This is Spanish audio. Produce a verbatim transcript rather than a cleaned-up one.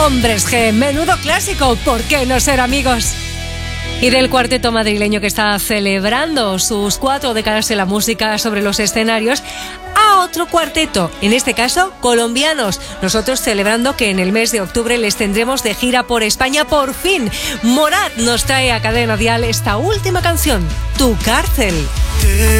Hombres G, menudo clásico, ¿por qué no ser amigos? Y del cuarteto madrileño que está celebrando sus cuatro décadas en la música sobre los escenarios, a otro cuarteto, en este caso colombianos. Nosotros celebrando que en el mes de octubre les tendremos de gira por España por fin. Morat nos trae a Cadena Dial esta última canción, Tu Cárcel.